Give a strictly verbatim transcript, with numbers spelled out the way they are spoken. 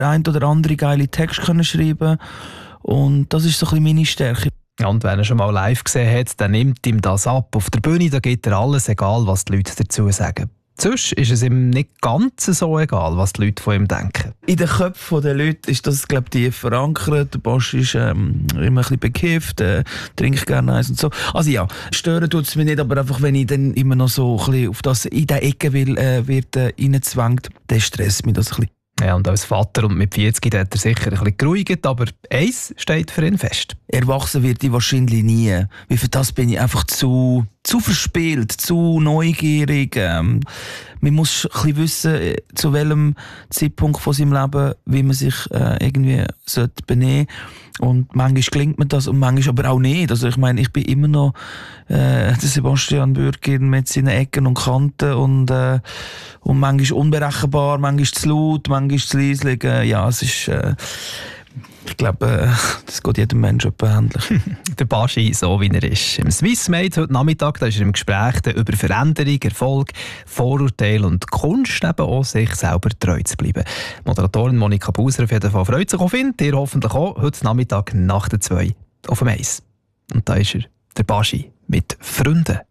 ein oder andere geile Text können schreiben. Und das ist so ein bisschen meine Stärke. Ja, und wenn er schon mal live gesehen hat, dann nimmt ihm das ab. Auf der Bühne da geht er alles, egal was die Leute dazu sagen. Sonst ist es ihm nicht ganz so egal, was die Leute von ihm denken. In den Köpfen der Leute ist das, glaube ich, tief verankert. Der Bosch ist ähm, immer ein bisschen bekifft, äh, trinkt gerne eins und so. Also ja, stören tut es mich nicht, aber einfach, wenn ich dann immer noch so ein bisschen auf das in der Ecke will, äh, wird äh, reinzwängt, dann stresst mich das ein bisschen. Ja, und als Vater und mit vierzig hat er sicher ein bisschen geruhigt, aber eins steht für ihn fest. Erwachsen wird ich wahrscheinlich nie. Weil für das bin ich einfach zu, zu verspielt, zu neugierig. Ähm, man muss ein bisschen wissen, zu welchem Zeitpunkt von seinem Leben, wie man sich äh, irgendwie sollte benehmen sollte. Und manchmal gelingt mir das und manchmal aber auch nicht. Also ich meine, ich bin immer noch äh, der Sebastian Bürgin mit seinen Ecken und Kanten und, äh, und manchmal unberechenbar, manchmal zu laut, manchmal zu leislich. Äh, ja, es ist... Äh, Ich glaube, äh, das geht jedem Menschen ähnlich. Der Baschi, so wie er ist. Im Swissmade heute Nachmittag, da ist er im Gespräch über Veränderung, Erfolg, Vorurteile und Kunst, eben auch sich selber treu zu bleiben. Moderatorin Monika Buser auf jeden Fall freut sich auf ihn. Ihr hoffentlich auch heute Nachmittag nach der zwei auf dem Eis. Und da ist er, der Baschi mit Freunden.